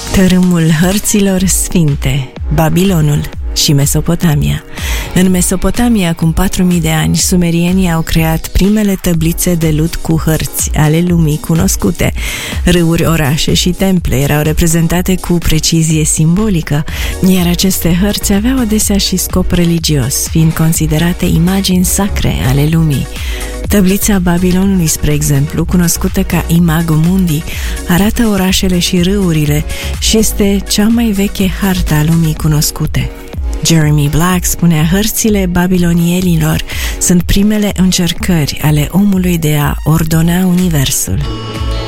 Tărâmul hărților sfinte, Babilonul și Mesopotamia. În Mesopotamia, acum 4000 de ani, sumerienii au creat primele tăblițe de lut cu hărți ale lumii cunoscute. Râuri, orașe și temple erau reprezentate cu precizie simbolică, iar aceste hărți aveau adesea și scop religios, fiind considerate imagini sacre ale lumii. Tăblița Babilonului, spre exemplu, cunoscută ca Imago Mundi, arată orașele și râurile și este cea mai veche hartă a lumii cunoscute. Jeremy Black spunea: hărțile babilonienilor sunt primele încercări ale omului de a ordona universul.